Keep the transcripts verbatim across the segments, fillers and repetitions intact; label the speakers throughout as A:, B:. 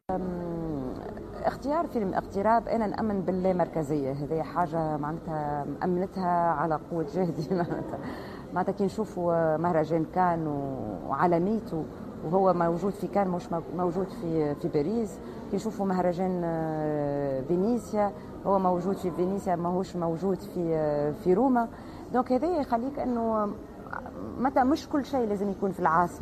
A: اختيار فيلم اغتراب أنا نأمن باللامركزية، هذه حاجة معناتها مأمنتها على قوة جهدي. معناتها معناتها كي نشوفوا مهرجان كان وعالميته وهو موجود في كان مش موجود في في باريس، كي نشوفوا مهرجان فينيسيا هو موجود في فينيسيا ماهوش موجود في في روما. دونك هذا يخليك انه متى مش كل شيء لازم يكون في العاصمة.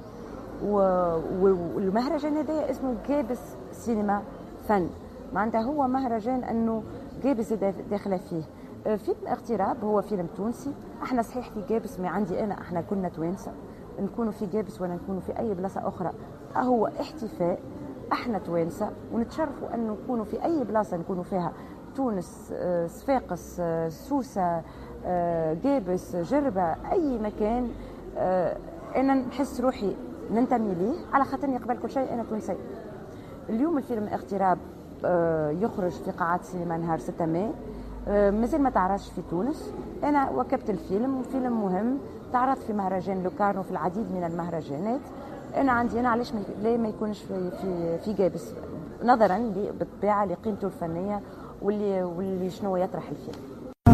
A: والمهرجان هذا اسمه جابس سينما فن، معناتها هو مهرجان انه جابس داخله فيه. فيلم اغتراب هو فيلم تونسي، احنا صحيح في جابس ما عندي انا احنا كنا توانسه نكونوا في جابس ولا نكونوا في اي بلاصه اخرى، هو احتفاء احنا توانسه ونتشرفوا ان نكونوا في اي بلاصه نكونوا فيها، تونس، صفاقس، سوسه، جابس، جربه، اي مكان انا نحس روحي ننتمي ليه على خاطر يقبل كل شيء انا تونسي. اليوم الفيلم اغتراب يخرج في قاعات سينما نهار ستة ماي، مازال ما تعرضش في تونس. انا وكبت الفيلم وفيلم مهم تعرض في مهرجان لوكارنو في العديد من المهرجانات. انا عندي انا علاش ليه ما يكونش في في في جابس نظرا بالطبيعه لقيمته الفنيه واللي واللي شنو يطرح الفيلم.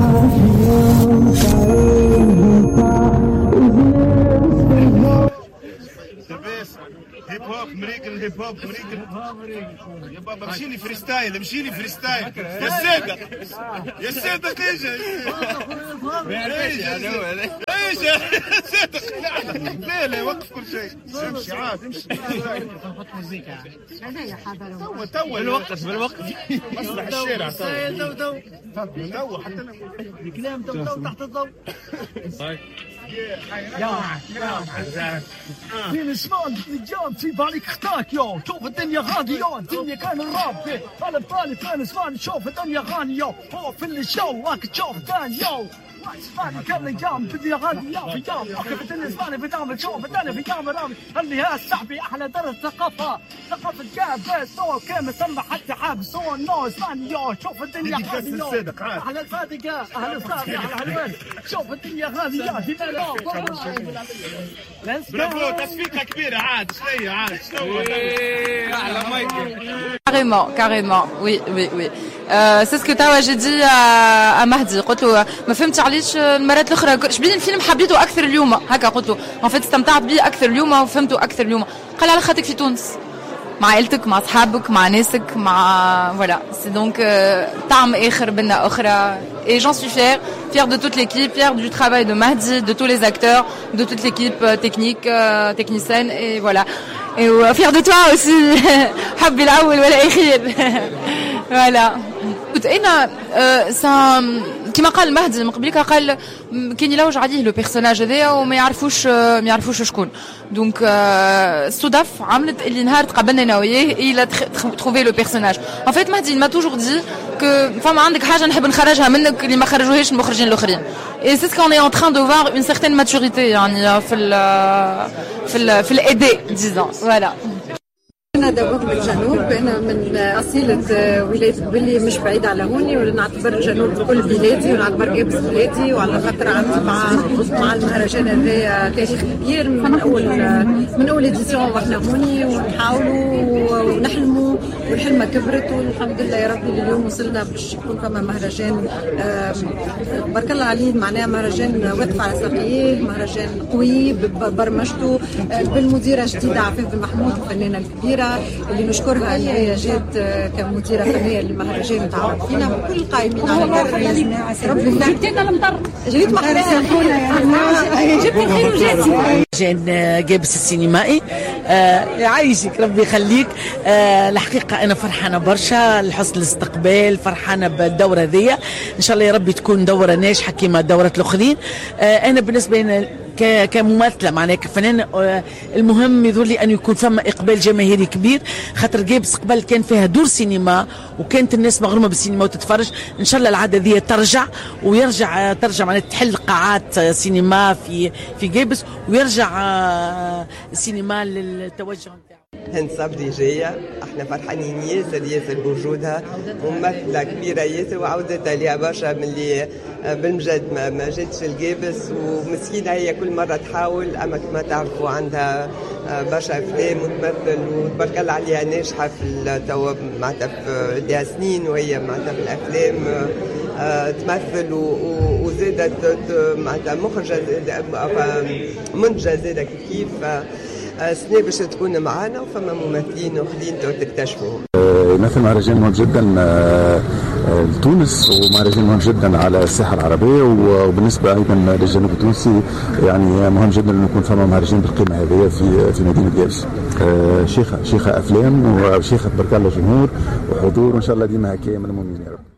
B: هيب هوب امريكان، هيب هوب امريكان يا بابا مشي لي فري ستايل، مشي لي فري ستايل يا صادق يا صادق ايش ايش صادق لا لا وقف كل شيء امشي عاد امشي
C: نحط موسيقى هذايا حاضر
B: تو تو
C: بالوقت بالوقت
B: مسرح الشارع
C: تو تو
B: تو حتى
C: الكلام تو تو تحت الضوء
D: يا يا فين اسمان رجال في بالك اختاك يا شوف الدنيا غادي يا الدنيا كان الراب على بالي فين اسمان شوف الدنيا غادي يا هو في الشو راك تشوف ثاني يا اسمعني كان الجام بدي غادي يا في جام اخي بدني اسمعني بدام شوف بدني في جام رامي اللي ها صاحبي احلى درس ثقافه ثقافه جاب صو كام سمع حتى حاب صو نو اسمعني يا شوف الدنيا غادي يا احلى الصادقه اهل الصادقه اهل الوين شوف الدنيا غادي يا في
B: برافو تصفيقه كبيره عاد شويه عاد شنو احلى مايكل.
E: Carrément, carrément, oui, oui, oui. Euh, c'est ce que توا j'ai dit à, à Mahdi. قلت له ما فهمتش علاش المرات الاخرى شبين الفيلم حبيته اكثر اليوم هكا. قلت له en fait استمتعت بيه اكثر اليوم وفهمته اكثر اليوم. قال على خاطرك في تونس مع عائلتك مع اصحابك مع ناسك مع voilà c'est donc euh, طعم اخر بنا اخرى. Et j'en suis fière, fière de toute l'équipe, fière du travail de Mahdi, de tous les acteurs, de toute l'équipe euh, technique, euh, technicienne et voilà. Et euh, fière de toi aussi. حبي الأول والأخير. Voilà. أنا ça كما قال مهدي من قبلك قال كان يلوج عليه لو بيرسوناج هذايا وما يعرفوش ما يعرفوش شكون. دونك الصدف عملت اللي نهار تقابلنا انا وياه الى تروفي لو بيرسوناج. ان فيت مهدي ما توجور دي كو فما عندك حاجه نحب نخرجها منك اللي ما خرجوهاش المخرجين الاخرين. اي سي سكون اي ان تران دو فوار اون سيغتين ماتوريتي يعني في ال في ال في الايدي ديزون فوالا.
F: أنا داوود بالجنوب، أنا من أصيلة ولاية بلي مش بعيدة على هوني، ونعتبر الجنوب كل بلادي ونعتبر جابس بلادي، وعلى خاطر عندي مع مع المهرجان هذا تاريخ كبير من أول من أول إديسيون وإحنا هوني ونحاولوا ونحلموا والحلمة كبرت والحمد لله يا ربي لليوم وصلنا باش يكون فما مهرجان بارك الله عليه معناه مهرجان واقف على ساقيه، مهرجان قوي ببرمجته بالمديرة جديدة عفاف بن محمود الفنانة الكبيرة اللي نشكرها اللي هي جات كمديره فنيه للمهرجان تعاون فينا وكل القائمين على الجمعيه. ربي جبتينا المطر جريت مقراسه جبت الخير وجاتي.
G: مهرجان جابس السينمائي يعيشك ربي يخليك. الحقيقه انا فرحانه برشا لحسن الاستقبال، فرحانه بالدوره ذي ان شاء الله يا ربي تكون دوره ناجحه كما الدورات الاخرين. انا بالنسبه لنا كممثله معناها كفنان المهم يظهر لي ان يكون فما اقبال جماهيري كبير، خاطر جابس قبل كان فيها دور سينما وكانت الناس مغرومه بالسينما وتتفرج. ان شاء الله العاده ذي ترجع ويرجع ترجع معناها تحل قاعات سينما في في جابس ويرجع السينما للتوجه نتاعو.
H: هند صبري جايه، احنا فرحانين ياسر ياسر بوجودها، ممثله كبيره ياسر وعودتها ليها برشا من اللي بالمجد ما, ما جاتش الجابس ومسكينه هي كل مره تحاول، اما كما تعرفوا عندها برشا افلام وتمثل وتبارك الله عليها ناجحه في توا معناتها لها سنين وهي معناتها في الافلام تمثل وزادت معناتها مخرجه منتجه زاده كيف السنه باش تكون معانا وفما ممثلين اخرين تكتشفوهم.
I: مثل مهرجان مهم جدا لتونس ومهرجان مهم جدا على الساحه العربيه وبالنسبه ايضا للجنوب التونسي يعني مهم جدا انه يكون فما مهرجان بالقيمه هذه في في مدينه جابس. شيخه شيخه افلام وشيخه تبارك الله جمهور وحضور وان شاء الله ديما هكايا من المؤمنين يا رب.